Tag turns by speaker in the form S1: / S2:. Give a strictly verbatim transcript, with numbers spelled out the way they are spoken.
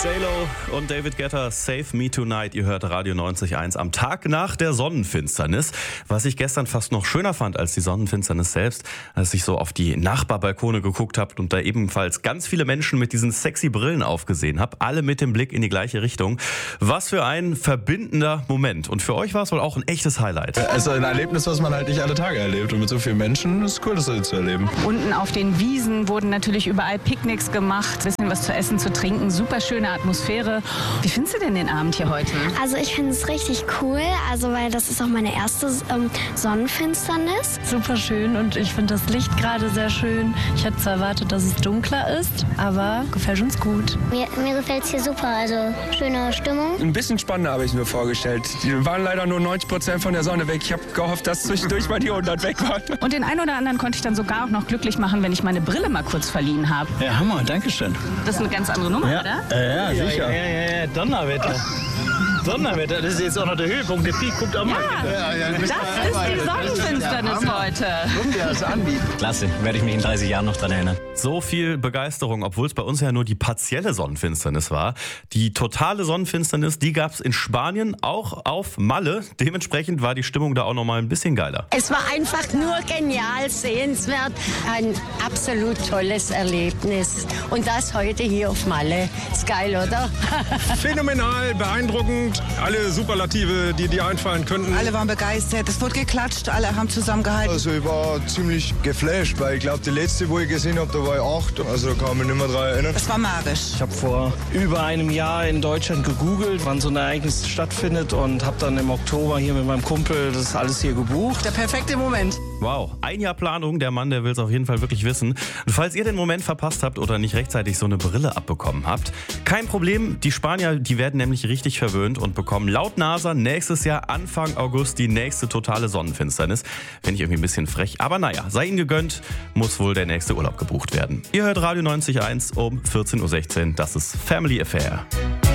S1: J-Lo und David Guetta, Save Me Tonight. Ihr hört Radio neunzig Komma eins am Tag nach der Sonnenfinsternis. Was ich gestern fast noch schöner fand als die Sonnenfinsternis selbst, als ich so auf die Nachbarbalkone geguckt habe und da ebenfalls ganz viele Menschen mit diesen sexy Brillen aufgesehen habe. Alle mit dem Blick in die gleiche Richtung. Was für ein verbindender Moment. Und für euch war es wohl auch ein echtes Highlight.
S2: Also ein Erlebnis, was man halt nicht alle Tage erlebt. Und mit so vielen Menschen ist es cool, das so zu erleben.
S3: Unten auf den Wiesen wurden natürlich überall Picknicks gemacht. Ein bisschen was zu essen, zu trinken. Super schöne Atmosphäre. Wie findest du denn den Abend hier heute?
S4: Also ich finde es richtig cool, also weil das ist auch meine erste ähm, Sonnenfinsternis.
S5: Super schön und ich finde das Licht gerade sehr schön. Ich hätte zwar erwartet, dass es dunkler ist, aber gefällt uns gut.
S4: Mir, mir gefällt es hier super, also schöne Stimmung.
S6: Ein bisschen spannender habe ich mir vorgestellt. Die waren leider nur neunzig Prozent von der Sonne weg. Ich habe gehofft, dass zwischendurch mal die hundert weg waren.
S3: Und den einen oder anderen konnte ich dann sogar auch noch glücklich machen, wenn ich meine Brille mal kurz verliehen habe.
S7: Ja, Hammer, danke schön.
S3: Das ist eine ganz andere Nummer,
S7: ja.
S3: oder?
S7: Ja, ja, sicher. Ja, ja, ja, Donnerwetter. Donnerwetter, das ist jetzt auch noch der Höhepunkt. Der Peak guckt auch mal.
S3: Ja, ja, das ist die Sonnenfinsternis heute.
S7: Guck dir das an. Klasse, werde ich mich in dreißig Jahren noch dran erinnern.
S1: So viel Begeisterung, obwohl es bei uns ja nur die partielle Sonnenfinsternis war. Die totale Sonnenfinsternis, die gab es in Spanien, auch auf Malle. Dementsprechend war die Stimmung da auch noch mal ein bisschen geiler.
S8: Es war einfach nur genial, sehenswert. Ein absolut tolles Erlebnis. Und das heute hier auf Malle. Ist geil, oder?
S9: Phänomenal, beeindruckend. Alle Superlative, die dir einfallen könnten.
S10: Alle waren begeistert. Es wurde geklatscht, alle haben zusammengehalten.
S11: Also ich war ziemlich geflasht, weil ich glaube, die letzte, wo ich gesehen habe, da war ich acht. Also da kann ich mich nicht mehr dran erinnern.
S10: Es war magisch.
S12: Ich habe vor über einem Jahr in Deutschland gegoogelt, wann so ein Ereignis stattfindet und habe dann im Oktober hier mit meinem Kumpel das alles hier gebucht.
S10: Der perfekte Moment.
S1: Wow, ein Jahr Planung, der Mann, der will es auf jeden Fall wirklich wissen. Und falls ihr den Moment verpasst habt oder nicht rechtzeitig so eine Brille abbekommen habt, kein Problem, die Spanier, die werden nämlich richtig verwöhnt und bekommen laut NASA nächstes Jahr Anfang August die nächste totale Sonnenfinsternis. Finde ich irgendwie ein bisschen frech, aber naja, sei ihnen gegönnt, muss wohl der nächste Urlaub gebucht werden. Ihr hört Radio neunzig Komma eins um vierzehn Uhr sechzehn, das ist Family Affair.